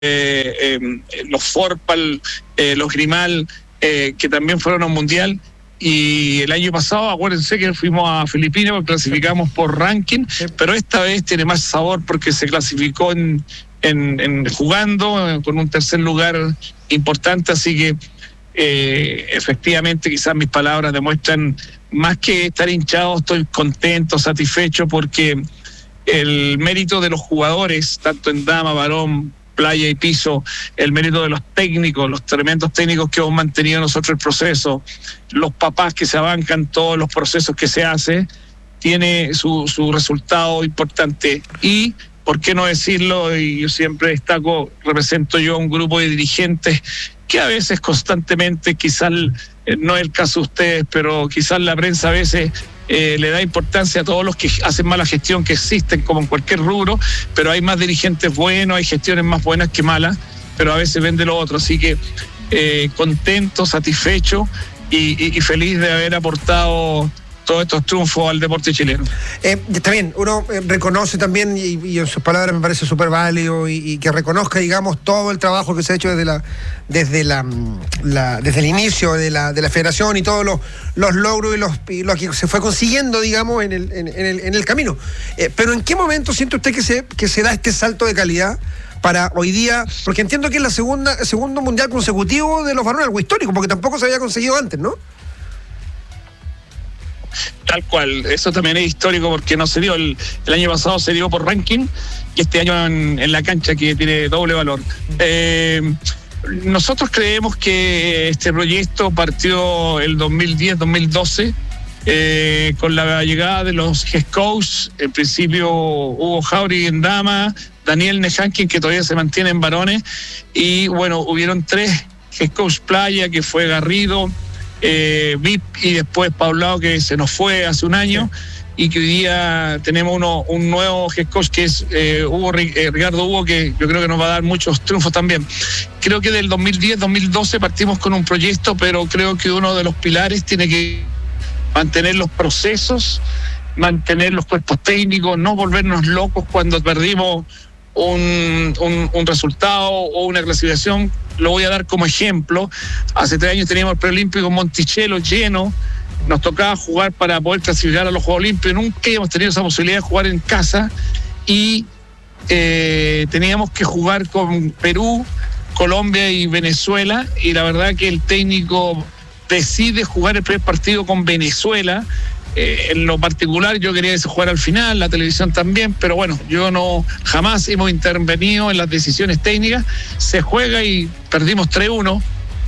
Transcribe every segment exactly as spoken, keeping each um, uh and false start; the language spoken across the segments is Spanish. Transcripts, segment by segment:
eh, eh, los Forpal, eh, los Grimal, eh, que también fueron a un mundial. Y el año pasado, acuérdense que fuimos a Filipinas porque clasificamos por ranking, pero esta vez tiene más sabor porque se clasificó en, en, en jugando con un tercer lugar importante, así que eh, efectivamente quizás mis palabras demuestran más que estar hinchado, estoy contento, satisfecho porque el mérito de los jugadores, tanto en dama, varón, playa y piso, el mérito de los técnicos, los tremendos técnicos que hemos mantenido nosotros el proceso, los papás que se abancan todos los procesos que se hace, tiene su, su resultado importante. Y, ¿por qué no decirlo? Y yo siempre destaco, represento yo a un grupo de dirigentes que a veces constantemente, quizás eh, no es el caso de ustedes, pero quizás la prensa a veces Eh, le da importancia a todos los que hacen mala gestión, que existen como en cualquier rubro, pero hay más dirigentes buenos, hay gestiones más buenas que malas, pero a veces ven de lo otro, así que eh, contento, satisfecho y, y, y feliz de haber aportado todos estos triunfos al deporte chileno. Eh, también uno eh, reconoce también, y, y en sus palabras me parece súper válido, y, y que reconozca, digamos, todo el trabajo que se ha hecho desde la desde la, la desde el inicio de la de la federación y todos los, los logros y los y lo que se fue consiguiendo, digamos, en el en, en el en el camino. Eh, pero ¿en qué momento siente usted que se que se da este salto de calidad para hoy día? Porque entiendo que es la segunda el segundo mundial consecutivo de los varones, algo histórico, porque tampoco se había conseguido antes, ¿no? Tal cual, eso también es histórico porque no se dio, el, el año pasado se dio por ranking y este año en, en la cancha, que tiene doble valor. Eh, nosotros creemos que este proyecto partió el dos mil diez dos mil doce eh, con la llegada de los head coach, en principio Hugo Jauregui en dama, Daniel Nejankin, que todavía se mantiene en varones, y bueno, hubieron tres head coach playa, que fue Garrido, Eh, V I P y después Paulao, que se nos fue hace un año, y que hoy día tenemos uno, un nuevo head coach que es eh, Hugo, eh, Ricardo Hugo, que yo creo que nos va a dar muchos triunfos también. Creo que del dos mil diez dos mil doce partimos con un proyecto, pero creo que uno de los pilares tiene que mantener los procesos, mantener los cuerpos técnicos, no volvernos locos cuando perdimos un, un, un resultado o una clasificación. Lo voy a dar como ejemplo. Hace tres años teníamos el preolímpico en Monticello lleno, nos tocaba jugar para poder clasificar a los Juegos Olímpicos, nunca habíamos tenido esa posibilidad de jugar en casa, y eh, teníamos que jugar con Perú, Colombia y Venezuela, y la verdad que el técnico decide jugar el primer partido con Venezuela. Eh, en lo particular yo quería que se jugara al final, la televisión también, pero bueno, yo no, jamás hemos intervenido en las decisiones técnicas. Se juega y perdimos tres uno,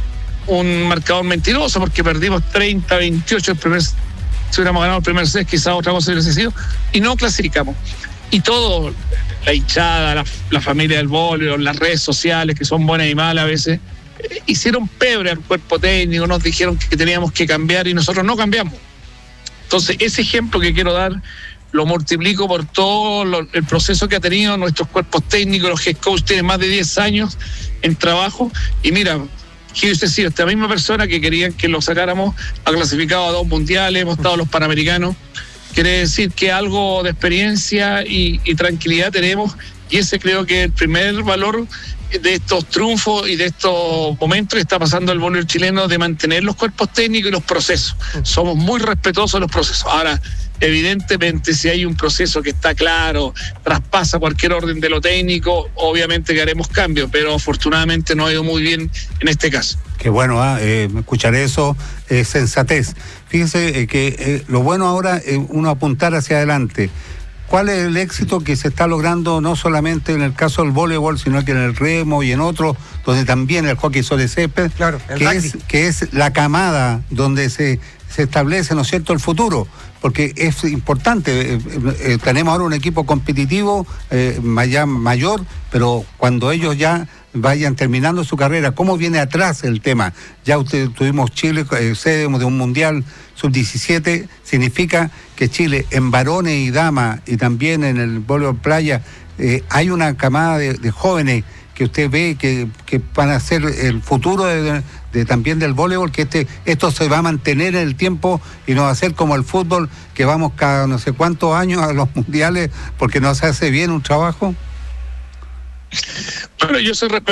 un marcador mentiroso porque perdimos treinta veintiocho el primer, si hubiéramos ganado el primer set quizás otra cosa hubiese sido, y no clasificamos. Y todo, la hinchada, la, la familia del vóley, las redes sociales, que son buenas y malas a veces, eh, hicieron pebre al cuerpo técnico, nos dijeron que teníamos que cambiar y nosotros no cambiamos. Entonces, ese ejemplo que quiero dar lo multiplico por todo lo, el proceso que ha tenido nuestros cuerpos técnicos. Los head coach tienen más de diez años en trabajo, y mira, que hubiese sido esta misma persona que querían que lo sacáramos, ha clasificado a dos mundiales, hemos estado a los panamericanos. Quiere decir que algo de experiencia y, y tranquilidad tenemos, y ese creo que es el primer valor de estos triunfos y de estos momentos que está pasando el voleibol chileno, de mantener los cuerpos técnicos y los procesos. Somos muy respetuosos de los procesos. Ahora, evidentemente, si hay un proceso que está claro, traspasa cualquier orden de lo técnico, obviamente que haremos cambios, pero afortunadamente no ha ido muy bien en este caso. Qué bueno, ¿eh? Eh, escuchar eso es sensatez. Fíjese eh, que eh, lo bueno ahora es uno apuntar hacia adelante. ¿Cuál es el éxito que se está logrando no solamente en el caso del voleibol, sino que en el remo y en otros, donde también el hockey sobre césped, claro, que, es, que es la camada donde se, se establece, ¿no es cierto?, el futuro? Porque es importante, eh, eh, tenemos ahora un equipo competitivo eh, ya mayor, pero cuando ellos ya vayan terminando su carrera, ¿cómo viene atrás el tema? Ya usted, tuvimos Chile, eh, sede de un mundial sub diecisiete, significa que Chile en varones y damas y también en el voleibol playa eh, hay una camada de, de jóvenes que usted ve que, que van a ser el futuro de, de, de también del voleibol, que este esto se va a mantener en el tiempo y no va a ser como el fútbol, que vamos cada no sé cuántos años a los mundiales porque no se hace bien un trabajo. Bueno, yo soy